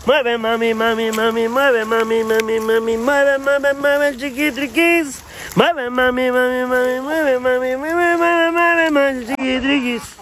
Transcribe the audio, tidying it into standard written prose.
Mueve, mami, mami, mami, mueve, mami, mami, mami, mueve, mueve, mueve, chiquitriquis. Mueve, mami, mami, mami, mueve, mami, mueve, mueve, mueve, mueve, chiquitriquis.